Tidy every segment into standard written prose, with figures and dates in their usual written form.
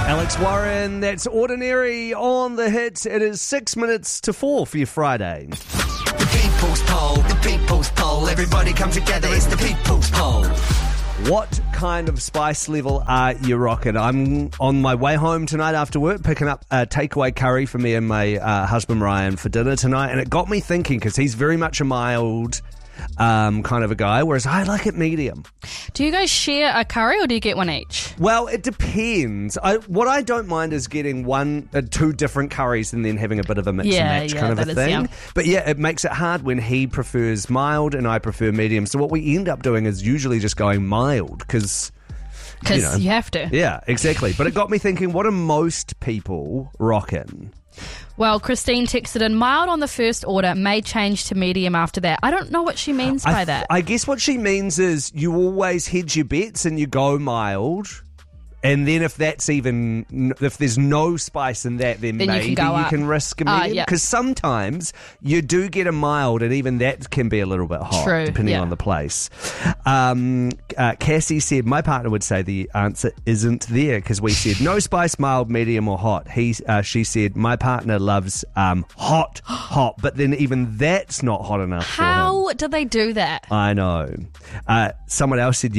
Alex Warren, that's Ordinary on the hits. It is 6 minutes to 4 for your Friday. The people's poll, everybody come together, it's the people's poll. What kind of spice level are you rocking? I'm on my way home tonight after work, picking up a takeaway curry for me and my husband Ryan for dinner tonight, and it got me thinking, because he's very much a mild kind of a guy, whereas I like it medium. Do you guys share a curry or do you get one each? Well, it depends. What I don't mind is getting two different curries and then having a bit of a mix and match kind of a thing. Yum. But yeah, it makes it hard when he prefers mild and I prefer medium. So what we end up doing is usually just going mild because you have to. Yeah, exactly. But it got me thinking, what are most people rocking? Well, Christine texted in, mild on the first order, may change to medium after that. I don't know what she means by that. I guess what she means is you always hedge your bets and you go mild. And then if there's no spice in that, then maybe you can risk a medium. Because sometimes you do get a mild, and even that can be a little bit hot, depending on the place. Cassie said, my partner would say the answer isn't there, because we said no spice, mild, medium, or hot. She said, my partner loves hot, but then even that's not hot enough for him. How do they do that? I know. Someone else said,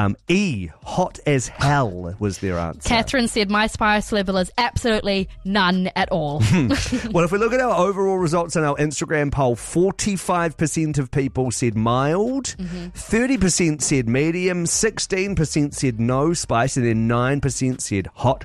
hot as hell was their answer. Catherine said, my spice level is absolutely none at all. Well, if we look at our overall results in our Instagram poll, 45% of people said mild, 30% said medium, 16% said no spice, and then 9% said hot.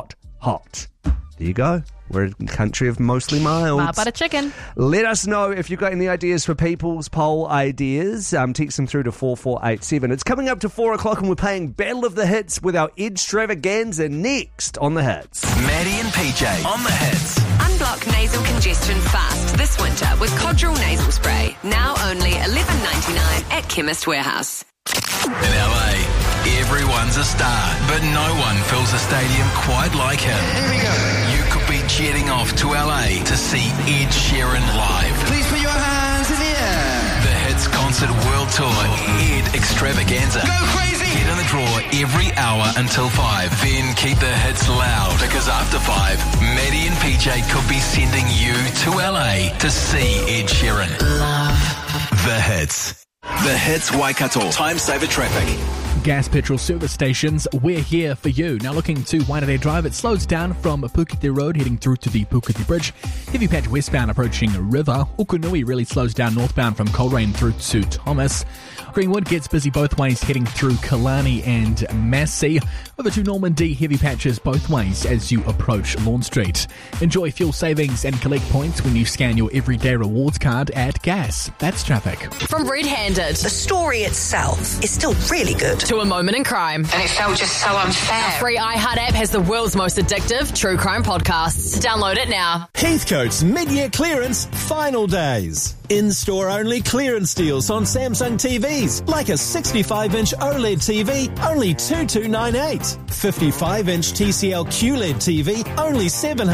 There you go. We're a country of mostly milds. Butter chicken. Let us know if you've got any ideas for people's poll ideas. Text them through to 4487. It's coming up to 4 o'clock and we're playing Battle of the Hits with our Edstravaganza next on the Hits. Maddie and PJ on the Hits. Unblock nasal congestion fast this winter with Codral Nasal Spray. Now only $11.99 at Chemist Warehouse. In LA, everyone's a star, but no one fills a stadium quite like him. Here we go. You could be jetting off to LA to see Ed Sheeran live. Please put your hands in the air. The Hits Concert World Tour, Ed Extravaganza. Go crazy! Get in the draw every hour until 5. Then keep the hits loud, because after 5, Maddie and PJ could be sending you to LA to see Ed Sheeran. Love the Hits. The Hits Waikato. Time saver traffic. Gas petrol service stations, we're here for you. Now looking to Waitanere Drive, it slows down from Puketi Road heading through to the Puketi Bridge. Heavy patch westbound approaching River. Hukunui really slows down northbound from Coleraine through to Thomas. Greenwood gets busy both ways heading through Killarney and Massey. Over to Normandy, heavy patches both ways as you approach Lawn Street. Enjoy fuel savings and collect points when you scan your everyday rewards card at Gas. That's traffic. From Red Handed, The story itself is still really good. to A Moment in Crime. And it felt just so unfair. Our free iHeart app has the world's most addictive true crime podcasts. Download it now. Heathcote's mid-year clearance final days. In-store only clearance deals on Samsung TVs, like a 65-inch OLED TV, only $2,298. 55-inch TCL QLED TV, only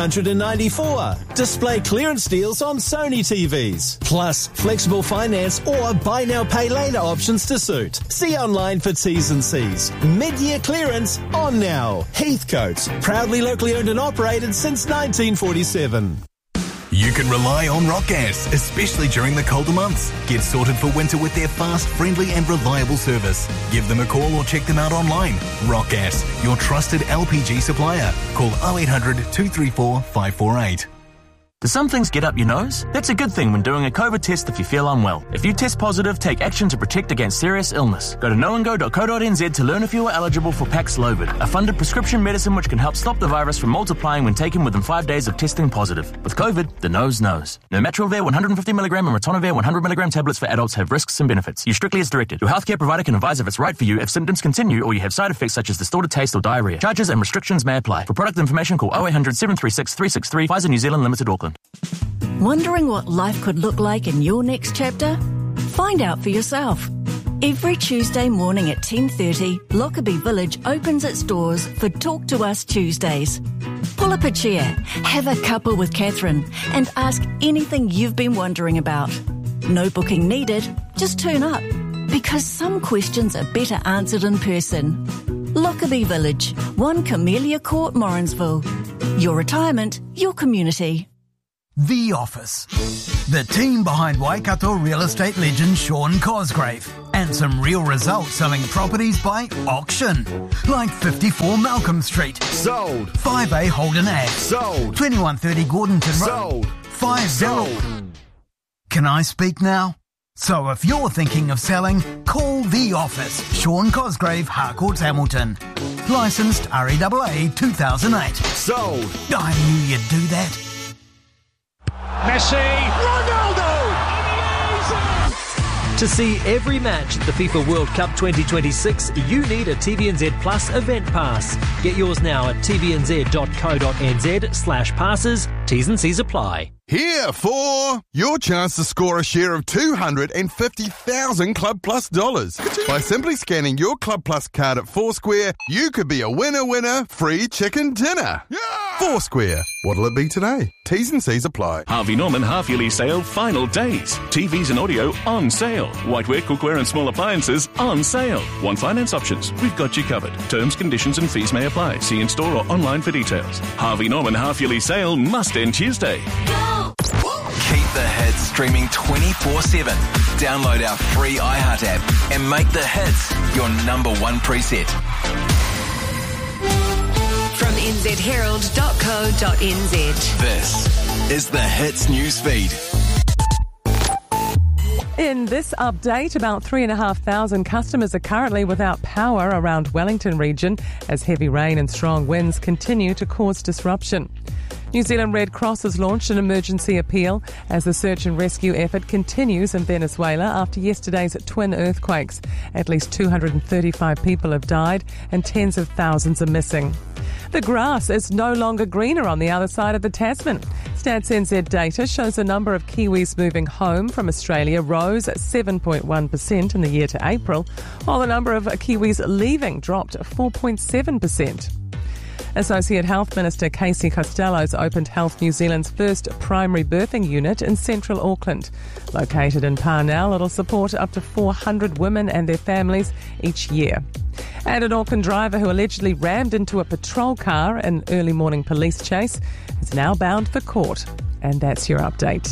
$794. Display clearance deals on Sony TVs. Plus, flexible finance or buy now, pay later options to suit. See online for T's and C's. Mid-year clearance on now. Heathcote, proudly locally owned and operated since 1947. You can rely on Rock Gas, especially during the colder months. Get sorted for winter with their fast, friendly and reliable service. Give them a call or check them out online. Rock Gas, your trusted LPG supplier. Call 0800 234 548. Do some things get up your nose? That's a good thing when doing a COVID test if you feel unwell. If you test positive, take action to protect against serious illness. Go to knowandgo.co.nz to learn if you are eligible for Paxlovid, a funded prescription medicine which can help stop the virus from multiplying when taken within 5 days of testing positive. With COVID, the nose knows. Nirmatrelvir 150mg and ritonavir 100mg tablets for adults have risks and benefits. Use strictly as directed. Your healthcare provider can advise if it's right for you if symptoms continue or you have side effects such as distorted taste or diarrhea. Charges and restrictions may apply. For product information, call 0800 736 363. Pfizer New Zealand Limited, Auckland. Wondering what life could look like in your next chapter? Find out for yourself. Every Tuesday morning at 10:30, Lockerbie Village opens its doors for Talk to Us Tuesdays. Pull up a chair, have a cuppa with Catherine, and ask anything you've been wondering about. No booking needed, just turn up. Because some questions are better answered in person. Lockerbie Village, 1 Camellia Court, Morrinsville. Your retirement, your community. The Office. The team behind Waikato real estate legend Sean Cosgrave. And some real results selling properties by auction. Like 54 Malcolm Street. Sold. 5A Holden Ave. Sold. 2130 Gordonton Road. Sold. 50. Sold. Can I speak now? So if you're thinking of selling, call The Office. Sean Cosgrave, Harcourts, Hamilton. Licensed REAA 2008. Sold. I knew you'd do that. Messi, Ronaldo! To see every match at the FIFA World Cup 2026, you need a TVNZ Plus event pass. Get yours now at tvnz.co.nz/passes. T's and C's apply. Here for your chance to score a share of $250,000 Club Plus dollars. By simply scanning your Club Plus card at Foursquare, you could be a winner, free chicken dinner. Yeah! Foursquare. What'll it be today? T's and C's apply. Harvey Norman half-yearly sale final days. TVs and audio on sale. Whiteware, cookware and small appliances on sale. Want finance options? We've got you covered. Terms, conditions and fees may apply. See in store or online for details. Harvey Norman half-yearly sale must end Tuesday. Keep the hits streaming 24/7. Download our free iHeart app and make the hits your number one preset. From nzherald.co.nz. This is the Hits newsfeed. In this update, about 3,500 customers are currently without power around Wellington region as heavy rain and strong winds continue to cause disruption. New Zealand Red Cross has launched an emergency appeal as the search and rescue effort continues in Venezuela after yesterday's twin earthquakes. At least 235 people have died and tens of thousands are missing. The grass is no longer greener on the other side of the Tasman. Stats NZ data shows the number of Kiwis moving home from Australia rose 7.1% in the year to April, while the number of Kiwis leaving dropped 4.7%. Associate Health Minister Casey Costello's opened Health New Zealand's first primary birthing unit in central Auckland. Located in Parnell, it'll support up to 400 women and their families each year. And an Auckland driver who allegedly rammed into a patrol car in early morning police chase is now bound for court. And that's your update.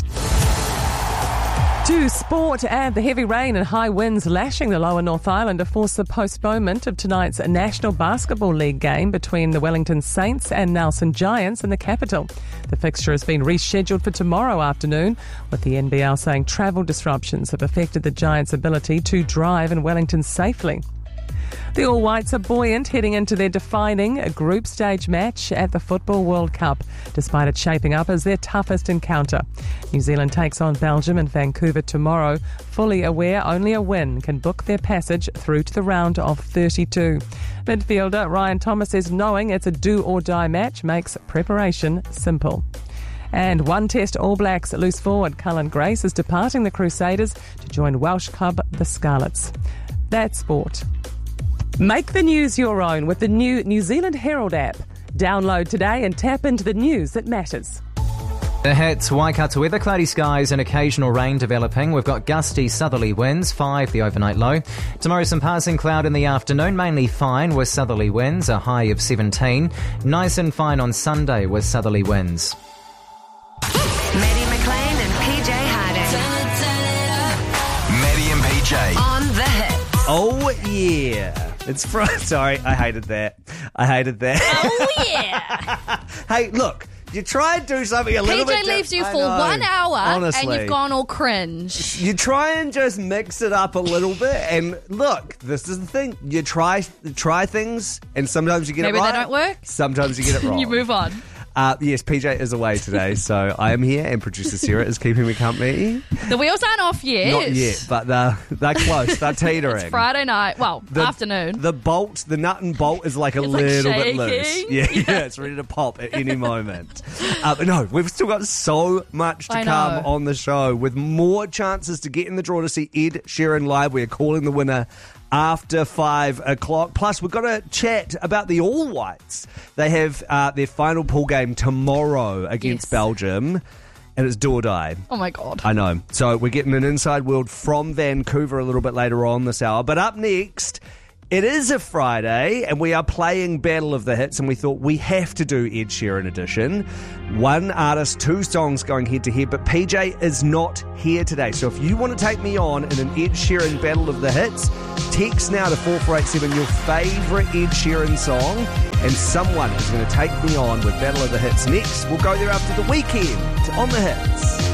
To sport, and the heavy rain and high winds lashing the lower North Island have forced the postponement of tonight's National Basketball League game between the Wellington Saints and Nelson Giants in the capital. The fixture has been rescheduled for tomorrow afternoon, with the NBL saying travel disruptions have affected the Giants' ability to drive in Wellington safely. The All Whites are buoyant heading into their defining group stage match at the Football World Cup, despite it shaping up as their toughest encounter. New Zealand takes on Belgium in Vancouver tomorrow, fully aware only a win can book their passage through to the round of 32. Midfielder Ryan Thomas says knowing it's a do-or-die match makes preparation simple. And One Test All Blacks loose forward Cullen Grace is departing the Crusaders to join Welsh club the Scarlets. That's sport. Make the news your own with the new New Zealand Herald app. Download today and tap into the news that matters. The hits, Waikato weather, cloudy skies and occasional rain developing. We've got gusty southerly winds, 5 the overnight low. Tomorrow some passing cloud in the afternoon, mainly fine with southerly winds, a high of 17. Nice and fine on Sunday with southerly winds. Maddie McLean and PJ Harding. Maddie and PJ. On the hit. Oh, yeah. It's Friday. Sorry, I hated that. Oh, yeah. Hey, look. You try and do something a little bit... PJ leaves you for 1 hour honestly. and you've gone all cringe. You try and just mix it up a little bit, and look, this is the thing. You try things, and sometimes you get Maybe it right. they don't work. Sometimes you get it wrong. You move on. Yes, PJ is away today, so I am here, and producer Sarah is keeping me company. The wheels aren't off yet. Not yet, but they're close. They're teetering. It's Friday night. Well, afternoon. The nut and bolt is like a little bit loose. Yeah, it's ready to pop at any moment. But no, we've still got so much to come on the show, with more chances to get in the draw to see Ed Sheeran live. We are calling the winner after 5 o'clock. Plus, we've got to chat about the All Whites. They have their final pool game tomorrow against Belgium, and it's do or die. Oh, my God. I know. So we're getting an inside world from Vancouver a little bit later on this hour. But up next, It is a Friday, and we are playing Battle of the Hits, and we thought we have to do Ed Sheeran edition. One artist, 2 songs going head-to-head, but PJ is not here today. So if you want to take me on in an Ed Sheeran Battle of the Hits, text now to 4487 your favourite Ed Sheeran song, and someone is going to take me on with Battle of the Hits. Next, we'll go there after the weekend on the Hits.